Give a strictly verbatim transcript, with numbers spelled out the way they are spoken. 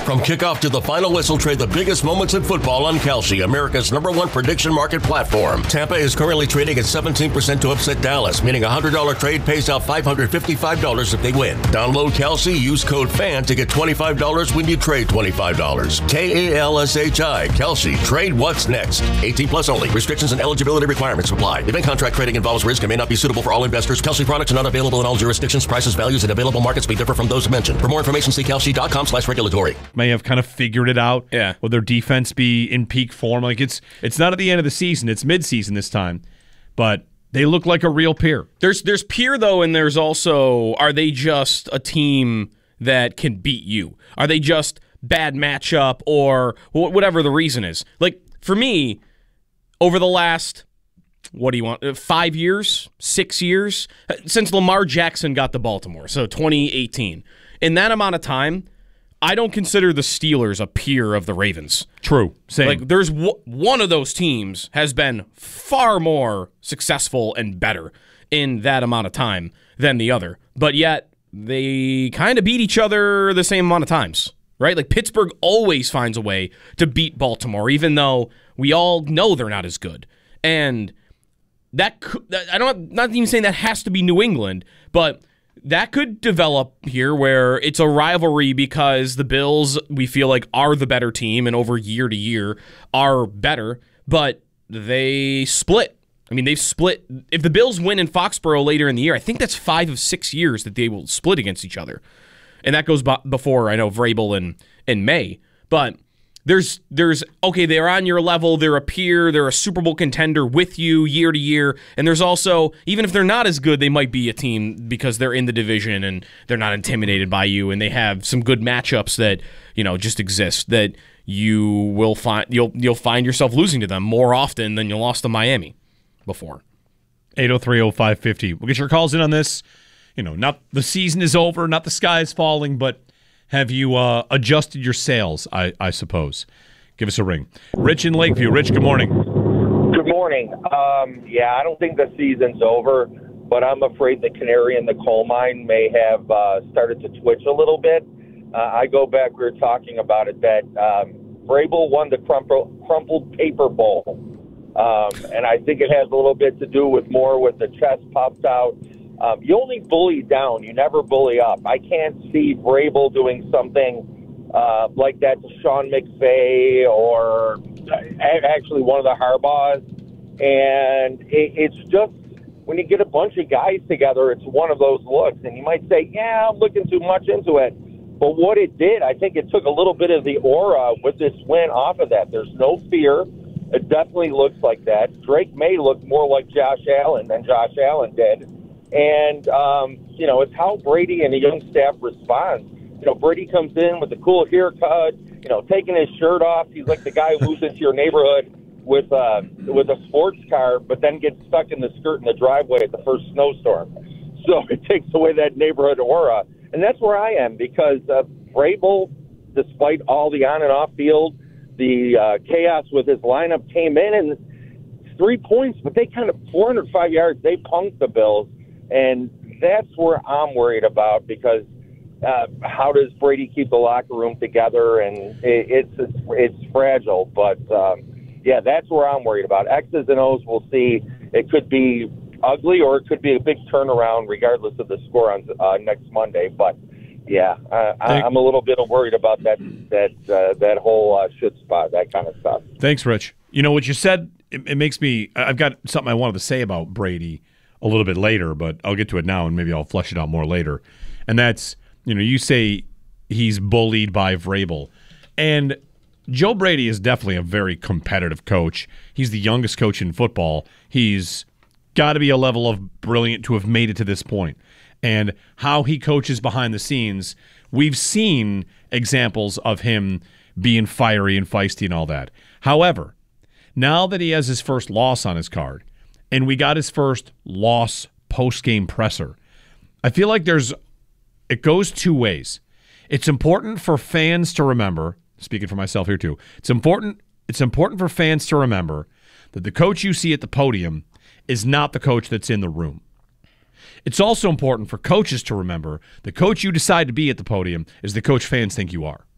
From kickoff to the final whistle, trade the biggest moments in football on Kalshi, America's number one prediction market platform. Tampa is currently trading at seventeen percent to upset Dallas, meaning a one hundred dollars trade pays out five hundred fifty-five dollars if they win. Download Kalshi, use code FAN to get twenty-five dollars when you trade twenty-five dollars. K A L S H I, Kalshi. Trade what's next. eighteen plus only. Restrictions and eligibility requirements apply. Event contract trading involves risk and may not be suitable for all investors. Kalshi products are not available in all jurisdictions. Prices, values, and available markets may differ from those mentioned. For more information, see kalshi.com slash regulatory. May have kind of figured it out. Yeah. Will their defense be in peak form? Like it's it's not at the end of the season. It's mid-season this time. But they look like a real peer. There's there's peer, though, and there's also, are they just a team that can beat you? Are they just bad matchup or whatever the reason is? Like, for me, over the last, what do you want, five years, six years, since Lamar Jackson got to Baltimore, so twenty eighteen, in that amount of time, I don't consider the Steelers a peer of the Ravens. True. Same. Like, there's w- one of those teams has been far more successful and better in that amount of time than the other. But yet, they kind of beat each other the same amount of times, right? Like, Pittsburgh always finds a way to beat Baltimore, even though we all know they're not as good. And that could, I don't, not even saying that has to be New England, but that could develop here where it's a rivalry because the Bills, we feel like, are the better team and over year to year are better, but they split. I mean, they've split. If the Bills win in Foxborough later in the year, I think that's five of six years that they will split against each other. And that goes b- before, I know, Vrabel and, and May. But there's, there's okay, they're on your level, they're a peer, they're a Super Bowl contender with you year to year, and there's also, even if they're not as good, they might be a team because they're in the division and they're not intimidated by you, and they have some good matchups that, you know, just exist that you will find, you'll you'll find yourself losing to them more often than you lost to Miami before. eight oh three oh five five oh. We'll get your calls in on this. You know, not the season is over, not the sky is falling, but have you uh, adjusted your sails, I, I suppose? Give us a ring. Rich in Lakeview. Rich, good morning. Good morning. Um, yeah, I don't think the season's over, but I'm afraid the canary in the coal mine may have uh, started to twitch a little bit. Uh, I go back, we were talking about it, that um, Vrabel won the crumple, crumpled paper bowl. Um, and I think it has a little bit to do with more with the chest popped out. Um, you only bully down. You never bully up. I can't see Vrabel doing something uh, like that to Sean McVay or actually one of the Harbaughs. And it, it's just, when you get a bunch of guys together, it's one of those looks. And you might say, yeah, I'm looking too much into it. But what it did, I think it took a little bit of the aura with this win off of that. There's no fear. It definitely looks like that. Drake May looked more like Josh Allen than Josh Allen did. And, um, you know, it's how Brady and the young staff responds. You know, Brady comes in with a cool haircut, you know, taking his shirt off. He's like the guy who moves into your neighborhood with, uh, with a sports car, but then gets stuck in the skirt in the driveway at the first snowstorm. So it takes away that neighborhood aura. And that's where I am, because uh, Vrabel, despite all the on and off field, the uh, chaos with his lineup, came in and three points, but they kind of four hundred five yards. They punked the Bills. And that's where I'm worried about, because uh, how does Brady keep the locker room together? And it, it's, it's it's fragile. But, um, yeah, that's where I'm worried about. X's and O's, we'll see. It could be ugly or it could be a big turnaround regardless of the score on uh, next Monday. But, yeah, uh, I, I'm a little bit worried about that that uh, that whole uh, shit spot, that kind of stuff. Thanks, Rich. You know, what you said, it, it makes me – I've got something I wanted to say about Brady a little bit later, but I'll get to it now and maybe I'll flesh it out more later. And that's, you know, you say he's bullied by Vrabel. And Joe Brady is definitely a very competitive coach. He's the youngest coach in football. He's got to be a level of brilliant to have made it to this point. And how he coaches behind the scenes, we've seen examples of him being fiery and feisty and all that. However, now that he has his first loss on his card, and we got his first loss post-game presser, I feel like there's it goes two ways. It's important for fans to remember, speaking for myself here too, it's important it's important for fans to remember that the coach you see at the podium is not the coach that's in the room. It's also important for coaches to remember the coach you decide to be at the podium is the coach fans think you are.